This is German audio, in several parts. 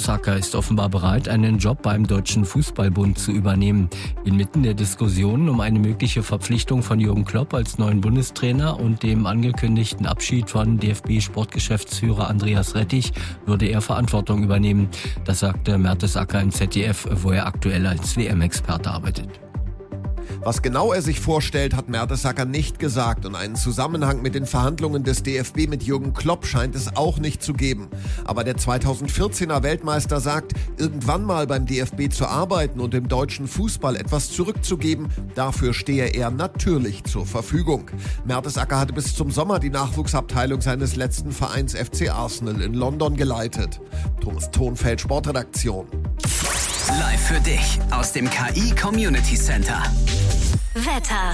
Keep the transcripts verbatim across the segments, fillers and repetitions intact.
Mertesacker ist offenbar bereit, einen Job beim Deutschen Fußballbund zu übernehmen. Inmitten der Diskussionen um eine mögliche Verpflichtung von Jürgen Klopp als neuen Bundestrainer und dem angekündigten Abschied von D F B-Sportgeschäftsführer Andreas Rettich würde er Verantwortung übernehmen. Das sagte Mertesacker im Z D F, wo er aktuell als W M-Experte arbeitet. Was genau er sich vorstellt, hat Mertesacker nicht gesagt und einen Zusammenhang mit den Verhandlungen des D F B mit Jürgen Klopp scheint es auch nicht zu geben. Aber der zweitausendvierzehner Weltmeister sagt, irgendwann mal beim D F B zu arbeiten und dem deutschen Fußball etwas zurückzugeben, dafür stehe er natürlich zur Verfügung. Mertesacker hatte bis zum Sommer die Nachwuchsabteilung seines letzten Vereins F C Arsenal in London geleitet. Thomas Thonfeld, Sportredaktion. Live für dich aus dem K I Community Center. Wetter.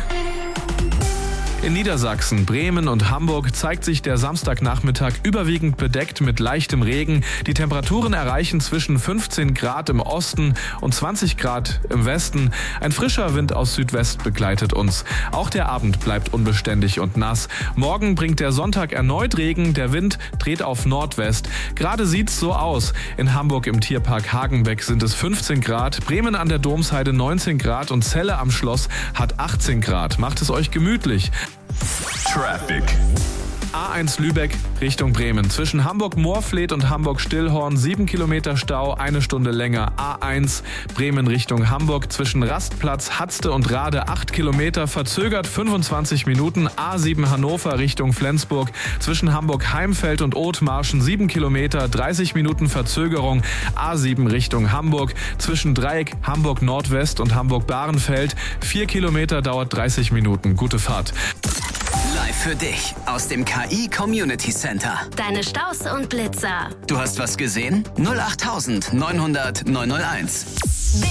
In Niedersachsen, Bremen und Hamburg zeigt sich der Samstagnachmittag überwiegend bedeckt mit leichtem Regen. Die Temperaturen erreichen zwischen fünfzehn Grad im Osten und zwanzig Grad im Westen. Ein frischer Wind aus Südwest begleitet uns. Auch der Abend bleibt unbeständig und nass. Morgen bringt der Sonntag erneut Regen. Der Wind dreht auf Nordwest. Gerade sieht's so aus. In Hamburg im Tierpark Hagenbeck sind es fünfzehn Grad, Bremen an der Domsheide neunzehn Grad und Celle am Schloss hat achtzehn Grad. Macht es euch gemütlich. Traffic. A eins Lübeck Richtung Bremen. Zwischen Hamburg-Moorfleet und Hamburg-Stillhorn sieben Kilometer Stau, eine Stunde länger. A eins Bremen Richtung Hamburg. Zwischen Rastplatz, Hatzte und Rade acht Kilometer, verzögert fünfundzwanzig Minuten. A sieben Hannover Richtung Flensburg. Zwischen Hamburg-Heimfeld und Othmarschen sieben Kilometer, dreißig Minuten Verzögerung. A sieben Richtung Hamburg. Zwischen Dreieck, Hamburg-Nordwest und Hamburg-Bahrenfeld vier Kilometer, dauert dreißig Minuten. Gute Fahrt. Live für dich aus dem K I Community Center. Deine Staus und Blitzer. Du hast was gesehen? null acht neun null null neun null eins.